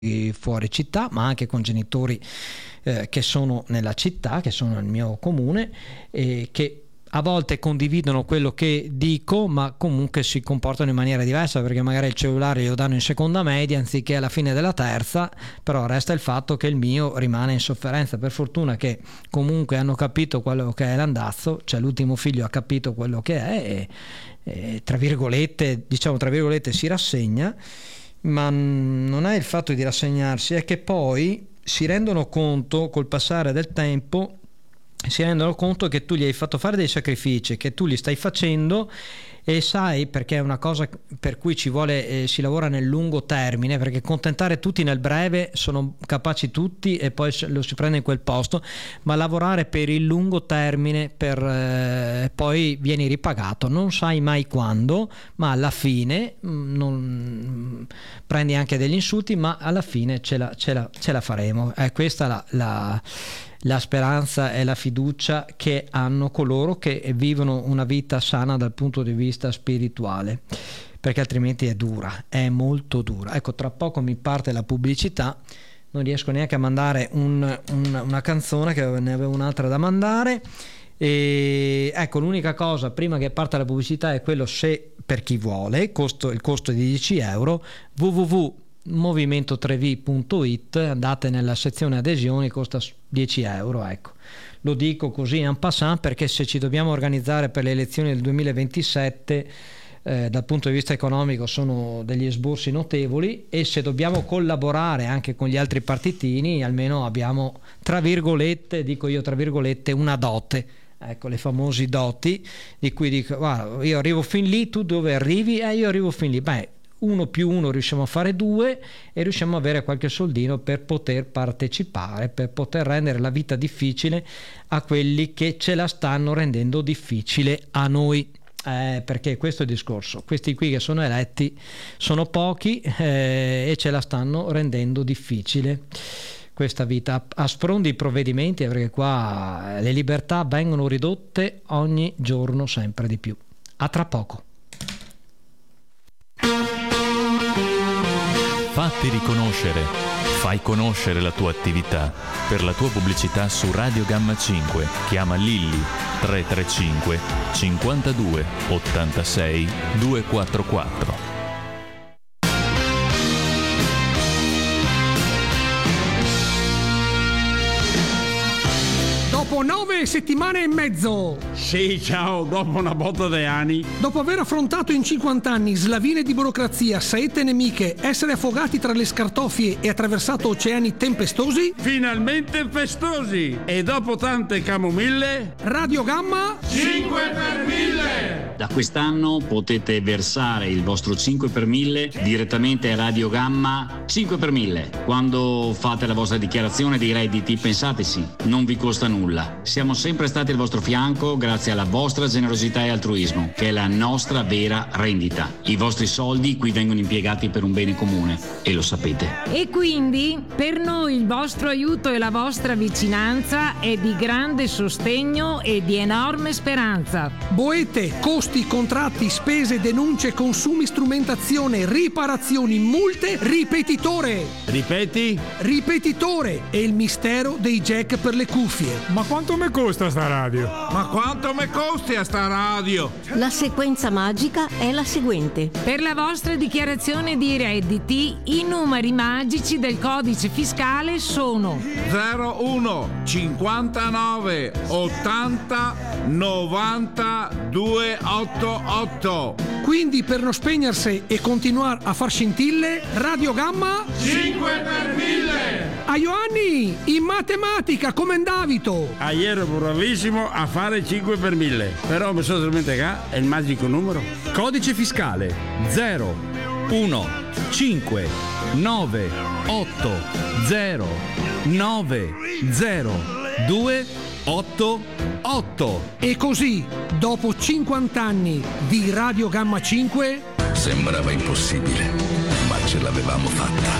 fuori città, ma anche con genitori che sono nella città, che sono nel mio comune, e che a volte condividono quello che dico, ma comunque si comportano in maniera diversa, perché magari il cellulare glielo danno in seconda media anziché alla fine della terza, però resta il fatto che il mio rimane in sofferenza. Per fortuna che comunque hanno capito quello che è l'andazzo, cioè l'ultimo figlio ha capito quello che è e tra virgolette si rassegna, ma non è il fatto di rassegnarsi, è che poi si rendono conto col passare del tempo, si rendono conto che tu gli hai fatto fare dei sacrifici, che tu li stai facendo, e sai, perché è una cosa per cui ci vuole, si lavora nel lungo termine, perché contentare tutti nel breve sono capaci tutti e poi lo si prende in quel posto, ma lavorare per il lungo termine, poi vieni ripagato, non sai mai quando, ma alla fine non prendi anche degli insulti, ma alla fine ce la faremo. È questa la speranza e la fiducia che hanno coloro che vivono una vita sana dal punto di vista spirituale, perché altrimenti è dura, è molto dura. Ecco, tra poco mi parte la pubblicità, non riesco neanche a mandare una canzone, che ne avevo un'altra da mandare, e ecco, l'unica cosa prima che parta la pubblicità è quello, se per chi vuole, il costo è di 10 euro, www.movimento3v.it, andate nella sezione adesioni, costa 10 euro, ecco. Lo dico così en passant, perché se ci dobbiamo organizzare per le elezioni del 2027, dal punto di vista economico sono degli esborsi notevoli, e se dobbiamo collaborare anche con gli altri partitini, almeno abbiamo, tra virgolette, una dote. Ecco, le famosi doti di cui dico: guarda, io arrivo fin lì, tu dove arrivi? Io arrivo fin lì. Beh, 1 più 1 riusciamo a fare 2 e riusciamo a avere qualche soldino per poter partecipare, per poter rendere la vita difficile a quelli che ce la stanno rendendo difficile a noi. Perché questo è il discorso: questi qui che sono eletti sono pochi e ce la stanno rendendo difficile questa vita, a spron di provvedimenti, perché qua le libertà vengono ridotte ogni giorno sempre di più. A tra poco. Fatti riconoscere, fai conoscere la tua attività. Per la tua pubblicità su Radio Gamma 5 chiama Lilli 335 52 86 244. Dopo 9 settimane e mezzo. Sì, ciao, dopo una botta di anni. Dopo aver affrontato in 50 anni slavine di burocrazia, saette nemiche, essere affogati tra le scartoffie e attraversato oceani tempestosi, Finalmente festosi. E dopo tante camomille, Radio Gamma 5 per 1000. Da quest'anno potete versare il vostro 5 per 1000 direttamente a Radio Gamma 5 per 1000. Quando fate la vostra dichiarazione dei redditi, pensateci, non vi costa nulla. Siamo sempre stati al vostro fianco grazie alla vostra generosità e altruismo, che è la nostra vera rendita. I vostri soldi qui vengono impiegati per un bene comune, e lo sapete. E quindi per noi il vostro aiuto e la vostra vicinanza è di grande sostegno e di enorme speranza. boete, costi, contratti, spese, denunce, consumi, strumentazione, riparazioni, multe, ripetitore. Ripeti? Ripetitore è il mistero dei jack per le cuffie. Ma quanto mi costa sta radio? Ma quanto mi costi a sta radio? La sequenza magica è la seguente. Per la vostra dichiarazione di redditi, i numeri magici del codice fiscale sono 01 59 80 90 288. Quindi per non spegnersi e continuare a far scintille, Radio Gamma 5 per 1000. a Ioanni in matematica come Davito. Ieri ero bravissimo a fare 5 per 1000, però mi sono dimenticato è il magico numero. Codice fiscale 0 1 5 9 8 0 9 0 2 8 8. E così, dopo 50 anni di Radio Gamma 5, sembrava impossibile, ma ce l'avevamo fatta.